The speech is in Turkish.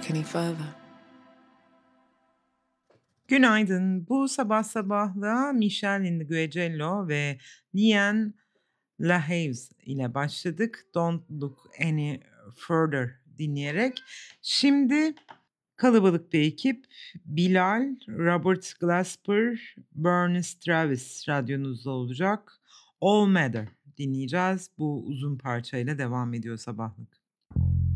look any further. Günaydın. Bu sabah sabahla Michelle Nguyen ve Liane LaHaves ile başladık. Don't Look Any Further dinleyerek. Şimdi kalabalık bir ekip. Bilal, Robert Glasper, Bernice Travis radyonuzda olacak. All Matter dinleyeceğiz. Bu uzun parçayla devam ediyor sabahlık.